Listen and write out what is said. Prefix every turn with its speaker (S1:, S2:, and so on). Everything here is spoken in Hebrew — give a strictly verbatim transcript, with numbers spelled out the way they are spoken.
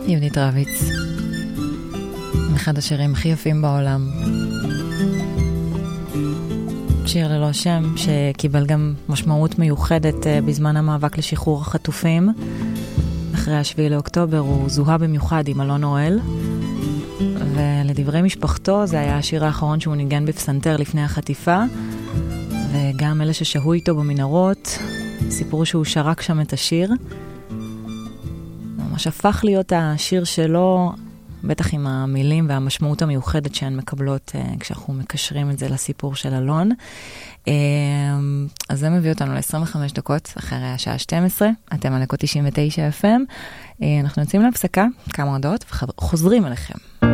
S1: יהודית רביץ, אחד השירים הכי יפים בעולם. שיר ללא שם שקיבל גם משמעות מיוחדת בזמן המאבק לשחרור החטופים. אחרי השביעי לאוקטובר הוא זוהה במיוחד עם אלון אוהל, ולדברי משפחתו זה היה השיר האחרון שהוא ניגן בפסנתר לפני החטיפה, וגם אלה ששהו איתו במנהרות סיפרו שהוא שרק שם את השיר. ממש הפך להיות השיר שלו, בטח עם המילים והמשמעות המיוחדת שהן מקבלות uh, כשאנחנו מקשרים את זה לסיפור של אלון. Uh, אז זה מביא אותנו ל-עשרים וחמש דקות אחרי השעה שתים עשרה. אתם על לקות תשעים ותשע אף אם. Uh, אנחנו יוצאים להפסקה, כמה הודעות, וחוזרים אליכם.